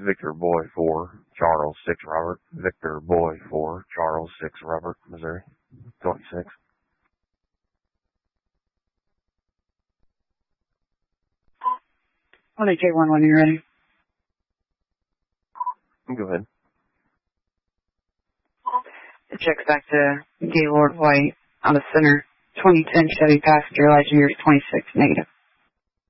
Victor Boy 4, Charles 6 Robert. Victor Boy 4, Charles 6 Robert, Missouri, 26. I'll take one when you're ready. Go ahead. It checks back to Gaylord White on the center. 2010 Chevy passenger, license year 26, negative.